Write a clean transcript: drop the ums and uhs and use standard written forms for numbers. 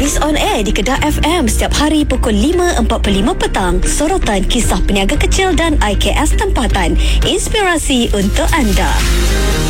Muis on Air di Kedah FM setiap hari pukul 5.45 petang. Sorotan kisah peniaga kecil dan IKS tempatan. Inspirasi untuk anda.